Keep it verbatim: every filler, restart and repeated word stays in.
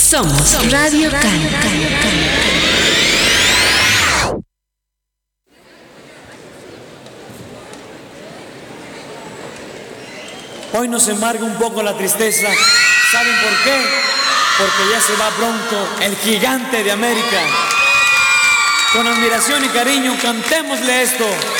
Somos Radio Can. Hoy nos embarga un poco la tristeza. ¿Saben por qué? Porque ya se va pronto el gigante de América. Con admiración y cariño, cantémosle esto.